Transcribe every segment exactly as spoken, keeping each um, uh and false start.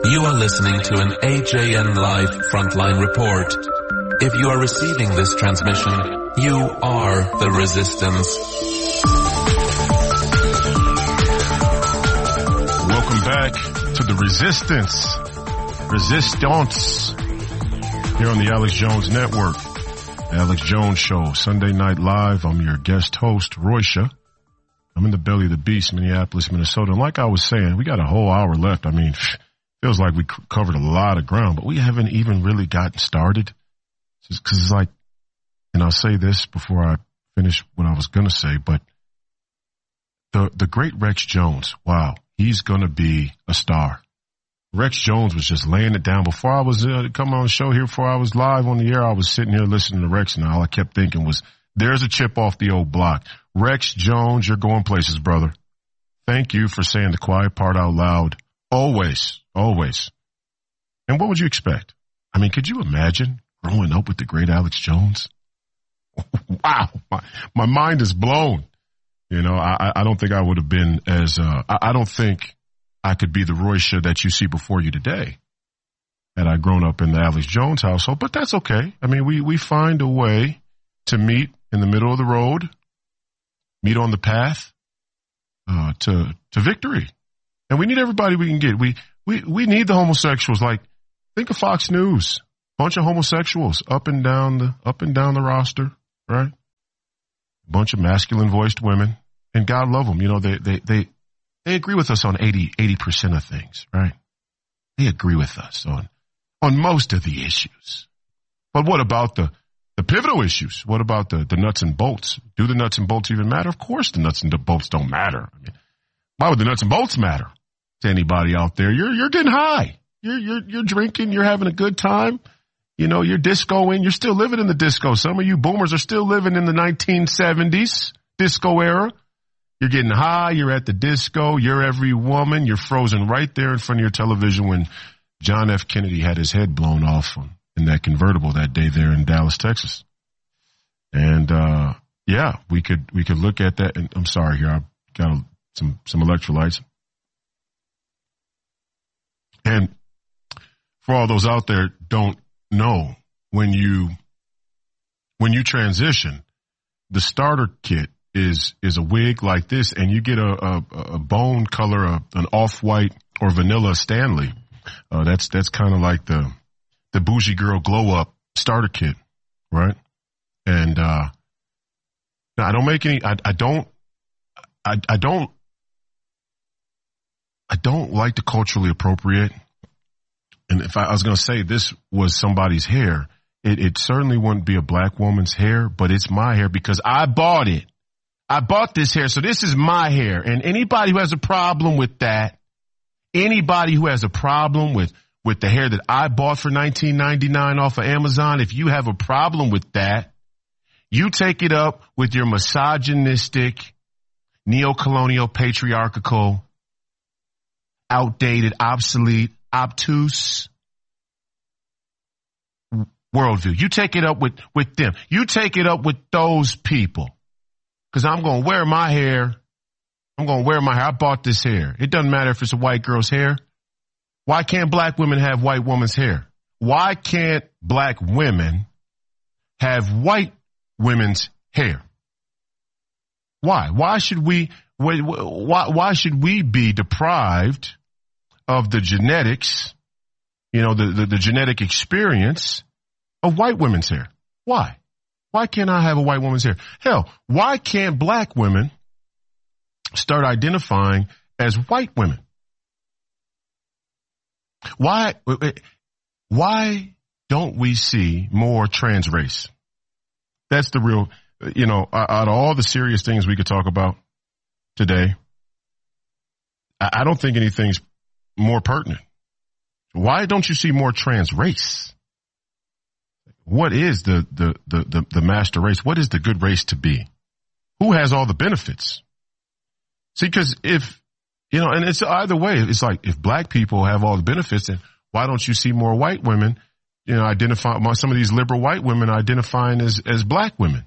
You are listening to an A J N Live Frontline Report. If you are receiving this transmission, you are the Resistance. Welcome back to the Resistance. Resistance. Here on the Alex Jones Network. The Alex Jones Show, Sunday Night Live. I'm your guest host, Roysha. I'm in the belly of the beast, Minneapolis, Minnesota. And like I was saying, we got a whole hour left. I mean, feels like we covered a lot of ground, but we haven't even really gotten started. Because it's like, and I'll say this before I finish what I was going to say, but the the great Rex Jones, wow, he's going to be a star. Rex Jones was just laying it down. Before I was uh, coming on the show here, before I was live on the air, I was sitting here listening to Rex, and all I kept thinking was, there's a chip off the old block. Rex Jones, you're going places, brother. Thank you for saying the quiet part out loud. Always, always. And what would you expect? I mean, could you imagine growing up with the great Alex Jones? Wow, my, my mind is blown. You know, I, I don't think I would have been as, uh, I, I don't think I could be the Roysha that you see before you today had I grown up in the Alex Jones household, but that's okay. I mean, we, we find a way to meet in the middle of the road, meet on the path uh, to to victory. And we need everybody we can get. We, we, we need the homosexuals. Like, think of Fox News. Bunch of homosexuals up and down the, up and down the roster, right? Bunch of masculine voiced women, and God love them. You know, they, they, they, they agree with us on eighty, eighty percent of things, right? They agree with us on, on most of the issues. But what about the, the pivotal issues? What about the, the nuts and bolts? Do the nuts and bolts even matter? Of course the nuts and the bolts don't matter. I mean, why would the nuts and bolts matter to anybody out there? You're, you're getting high. You're, you're, you're drinking. You're having a good time. You know, you're discoing. You're still living in the disco. Some of you boomers are still living in the nineteen seventies disco era. You're getting high. You're at the disco. You're every woman. You're frozen right there in front of your television when John F. Kennedy had his head blown off in that convertible that day there in Dallas, Texas. And, uh, yeah, we could, we could look at that. And I'm sorry here. I've got a, some, some electrolytes. And for all those out there don't know, when you, when you transition, the starter kit is, is a wig like this, and you get a, a, a bone color, a, an off-white or vanilla Stanley. Uh, that's, that's kind of like the, the bougie girl glow up starter kit, right? And, uh, I don't make any, I, I don't, I, I don't, I don't like to culturally appropriate. And if I, I was going to say this was somebody's hair, it, it certainly wouldn't be a black woman's hair, but it's my hair because I bought it. I bought this hair, so this is my hair. And anybody who has a problem with that, anybody who has a problem with, with the hair that I bought for nineteen ninety-nine off of Amazon, if you have a problem with that, you take it up with your misogynistic, neo-colonial, patriarchal, outdated, obsolete, obtuse worldview. You take it up with, with them. You take it up with those people. Because I'm going to wear my hair. I'm going to wear my hair. I bought this hair. It doesn't matter if it's a white girl's hair. Why can't black women have white women's hair? Why can't black women have white women's hair? Why? Why should we, why, why should we be deprived of the genetics, you know, the, the, the genetic experience of white women's hair? Why? Why can't I have a white woman's hair? Hell, why can't black women start identifying as white women? Why, why don't we see more trans race? That's the real, you know, out of all the serious things we could talk about today, I don't think anything's more pertinent. Why don't you see more trans race? What is the, the, the, the, the master race? What is the good race to be? Who has all the benefits? See, because if, you know, and it's either way, it's like if black people have all the benefits, then why don't you see more white women, you know, identify, some of these liberal white women identifying as, as black women?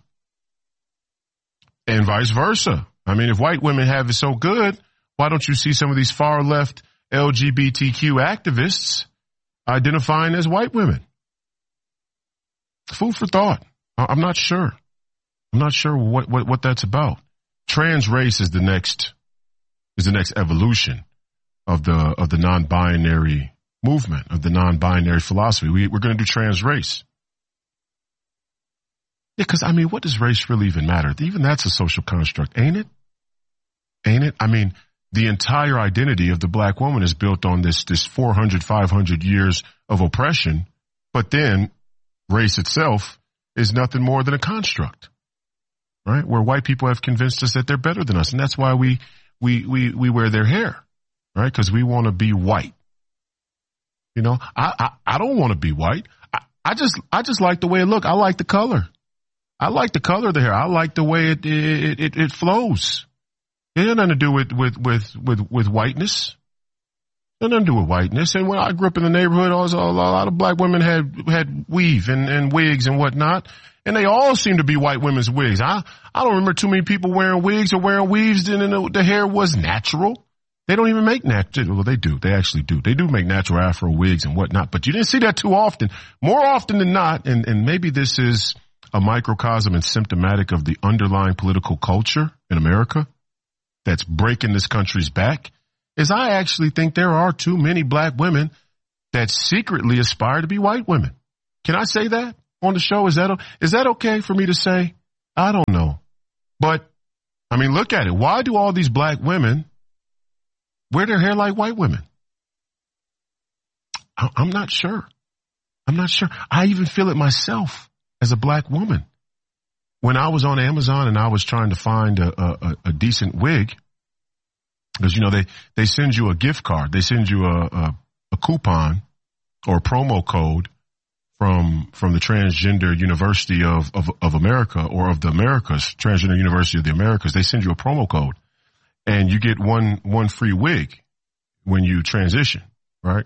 And vice versa. I mean, if white women have it so good, why don't you see some of these far left L G B T Q activists identifying as white women. Food for thought. I'm not sure. I'm not sure what, what, what that's about. Trans race is the next, is the next evolution of the, of the non-binary movement, of the non-binary philosophy. We, we're going to do trans race. Yeah, because, I mean, what does race really even matter? Even that's a social construct, ain't it? Ain't it? I mean, the entire identity of the black woman is built on this, this four hundred, five hundred years of oppression, but then race itself is nothing more than a construct, right? Where white people have convinced us that they're better than us. And that's why we, we, we, we wear their hair, right? Because we want to be white. You know, I, I, I don't want to be white. I, I just, I just like the way it looks. I like the color. I like the color of the hair. I like the way it, it, it, it flows. It had nothing to do with, with, with, with, with whiteness. It had nothing to do with whiteness. And when I grew up in the neighborhood, also, a lot of black women had, had weave and, and wigs and whatnot. And they all seem to be white women's wigs. I, I don't remember too many people wearing wigs or wearing weaves and the, the hair was natural. They don't even make natural. Well, they do. They actually do. They do make natural Afro wigs and whatnot, but you didn't see that too often. More often than not, and, and maybe this is a microcosm and symptomatic of the underlying political culture in America that's breaking this country's back, is I actually think there are too many black women that secretly aspire to be white women. Can I say that on the show? Is that, is that okay for me to say? I don't know. But, I mean, look at it. Why do all these black women wear their hair like white women? I'm not sure. I'm not sure. I even feel it myself as a black woman. When I was on Amazon and I was trying to find a, a, a decent wig, because, you know, they, they send you a gift card. They send you a, a, a coupon or a promo code from from the Transgender University of, of, of America, or of the Americas, Transgender University of the Americas. They send you a promo code and you get one one free wig when you transition, right?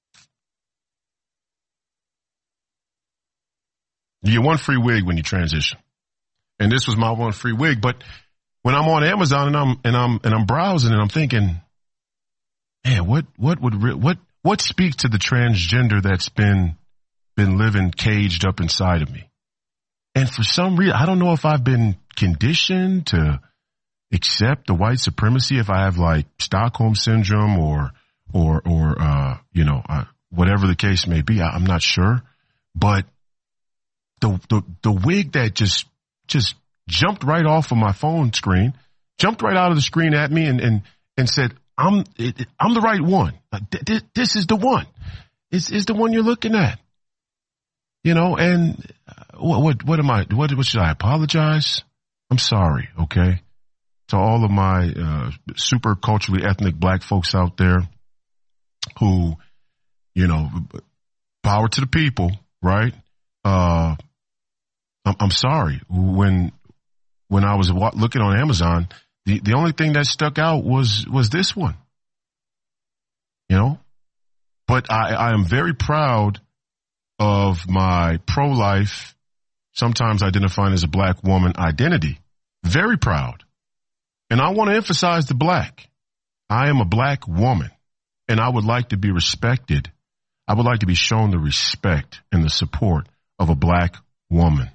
You get one free wig when you transition. And this was my one free wig. But when I'm on Amazon and I'm and I'm and I'm browsing and I'm thinking, man, what what would re- what what speaks to the transgender that's been been living caged up inside of me? And for some reason, I don't know if I've been conditioned to accept the white supremacy, if I have like Stockholm syndrome or or or uh, you know uh, whatever the case may be. I, I'm not sure, but the the the wig that just just jumped right off of my phone screen, jumped right out of the screen at me and, and, and said, I'm, it, I'm the right one. This, this is the one. It's, it's the one you're looking at. You know, and what, what, what am I, what, what should I apologize? I'm sorry. Okay. To all of my, uh, super culturally ethnic black folks out there who, you know, power to the people, right? Uh, I'm sorry. When when I was looking on Amazon, the, the only thing that stuck out was was this one. You know? But I, I am very proud of my pro-life, sometimes identifying as a black woman identity. Very proud. And I want to emphasize the black. I am a black woman, and I would like to be respected. I would like to be shown the respect and the support of a black woman.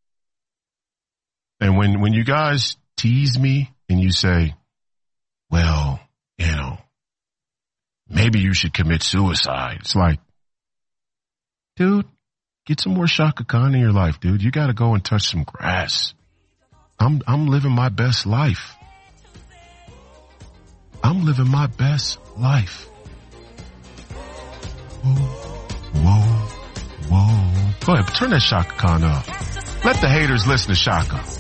And when, when you guys tease me and you say, well, you know, maybe you should commit suicide. It's like, dude, get some more Shaka Khan in your life, dude. You got to go and touch some grass. I'm, I'm living my best life. I'm living my best life. Whoa, whoa, whoa. Go ahead, turn that Shaka Khan up. Let the haters listen to Shaka.